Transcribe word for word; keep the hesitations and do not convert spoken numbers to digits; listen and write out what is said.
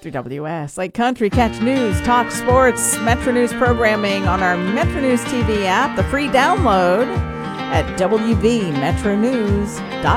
through W S. Lake Country, catch news, talk sports, Metro News programming on our Metro News T V app, the free download at w v metro news dot com.